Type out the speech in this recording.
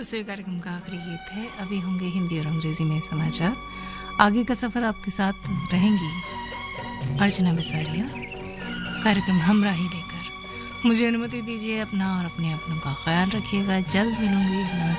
दूसरे कार्यक्रम का आखिरी गीत है। अभी होंगे हिंदी और अंग्रेजी में समाचार। आगे का सफ़र आपके साथ रहेंगी अर्चना बिसारिया, कार्यक्रम हमरा ही लेकर। मुझे अनुमति दीजिए, अपना और अपने अपनों का ख्याल रखिएगा। जल्द मिलूंगी। नमस्कार।